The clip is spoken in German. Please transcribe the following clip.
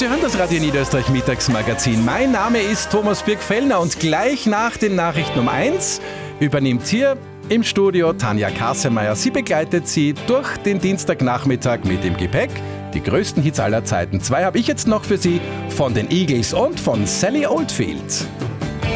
Sie hören das Radio Niederösterreich Mittagsmagazin. Mein Name ist Thomas Birgfellner und gleich nach den Nachrichten um 1 übernimmt hier im Studio Tanja Kassemeyer. Sie begleitet Sie durch den Dienstagnachmittag mit dem Gepäck. Die größten Hits aller Zeiten. 2 habe ich jetzt noch für Sie von den Eagles und von Sally Oldfield.